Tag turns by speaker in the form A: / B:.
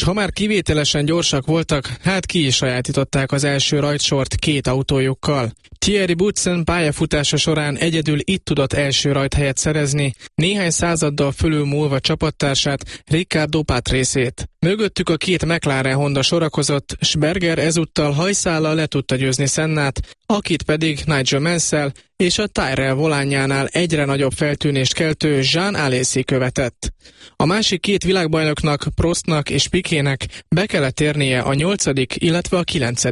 A: ha már kivételesen gyorsak voltak, hát ki is sajátították az első rajtsort két autójukkal. Thierry Boutsen pályafutása során egyedül itt tudott első rajthelyet szerezni, néhány századdal fölülmúlva csapattársát, Riccardo Patrese-t. Mögöttük a két McLaren Honda sorakozott, s Berger ezúttal hajszállal le tudta győzni Sennát, akit pedig Nigel Mansell és a Tyrrell volánjánál egyre nagyobb feltűnést keltő Jean Alesi követett. A másik két világbajnoknak, Prostnak és Piquetnek be kellett érnie a 8., illetve a 9.